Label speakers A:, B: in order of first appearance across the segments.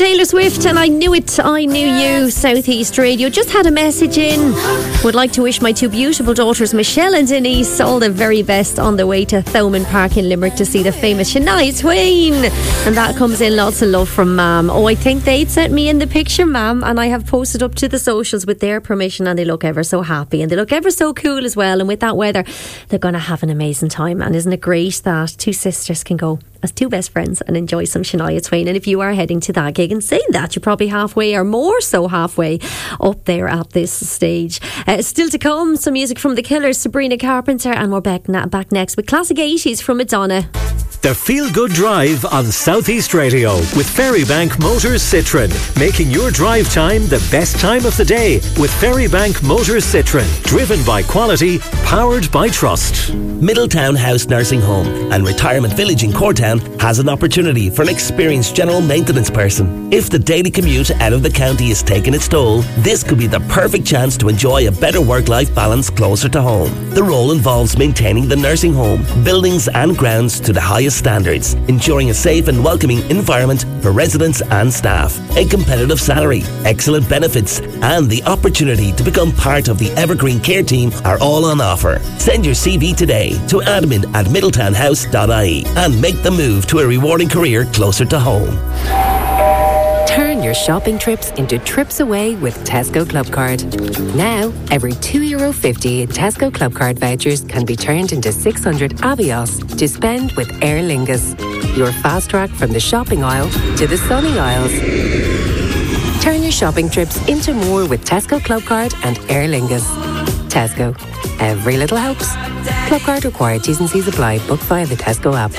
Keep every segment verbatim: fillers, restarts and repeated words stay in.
A: Taylor Swift, and I knew it, I knew you. Southeast Radio just had a message in. Would like to wish my two beautiful daughters, Michelle and Denise, all the very best on the way to Thomond Park in Limerick to see the famous Shania Twain. And that comes in lots of love from Mam. Oh, I think they'd sent me in the picture, Mam, and I have posted up to the socials with their permission, and they look ever so happy and they look ever so cool as well. And with that weather, they're going to have an amazing time. And isn't it great that two sisters can go as two best friends and enjoy some Shania Twain? And if you are heading to that gig, and saying that, you're probably halfway or more so halfway up there at this stage. Uh, still to come, some music from The Killers, Sabrina Carpenter, and we're back, na- back next with classic eighties from Madonna.
B: The Feel Good Drive on Southeast Radio with Ferrybank Motors Citroen, making your drive time the best time of the day with Ferrybank Motors Citroen, driven by quality, powered by trust.
C: Middletown House Nursing Home and Retirement Village in Cortown has an opportunity for an experienced general maintenance person. If the daily commute out of the county is taking its toll, this could be the perfect chance to enjoy a better work-life balance closer to home. The role involves maintaining the nursing home, buildings and grounds to the highest standards, ensuring a safe and welcoming environment for residents and staff, a competitive salary, excellent benefits, and the opportunity to become part of the Evergreen Care team are all on offer. Send your C V today to admin at middletownhouse dot I E and make the move to a rewarding career closer to home.
D: Turn your shopping trips into trips away with Tesco Clubcard. Now, every two euro fifty in Tesco Clubcard vouchers can be turned into six hundred Avios to spend with Aer Lingus. Your fast track from the shopping aisle to the sunny aisles. Turn your shopping trips into more with Tesco Clubcard and Aer Lingus. Tesco. Every little helps. Clubcard required. T's and C's apply. Book via the Tesco app.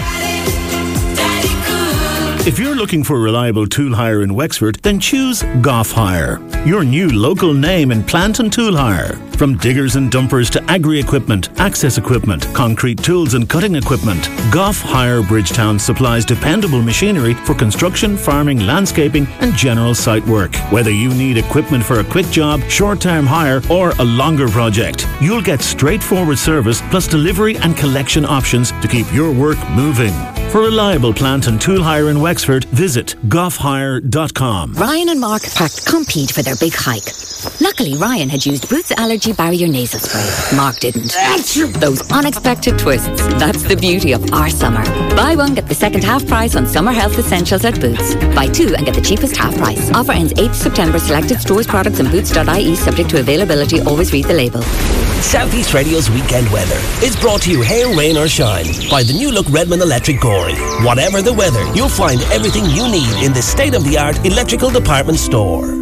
E: If you're looking for reliable tool hire in Wexford, then choose Goff Hire, your new local name in plant and tool hire. From diggers and dumpers to agri-equipment, access equipment, concrete tools and cutting equipment, Goff Hire Bridgetown supplies dependable machinery for construction, farming, landscaping and general site work. Whether you need equipment for a quick job, short-term hire or a longer project, you'll get straightforward service plus delivery and collection options to keep your work moving. For reliable plant and tool hire in Wexford, visit goff hire dot com.
F: Ryan and Mark packed Compete for their big hike. Luckily, Ryan had used Boots Allergy Barrier Nasal Spray. Mark didn't. Those unexpected twists. That's the beauty of our summer. Buy one, get the second half price on summer health essentials at Boots. Buy two and get the cheapest half price. Offer ends eighth September. Selected stores, products and boots dot I E subject to availability. Always read the label.
C: Southeast Radio's weekend weather is brought to you, hail, rain or shine, by the new look Redmond Electric Gorey. Whatever the weather, you'll find everything you need in the state-of-the-art electrical department store.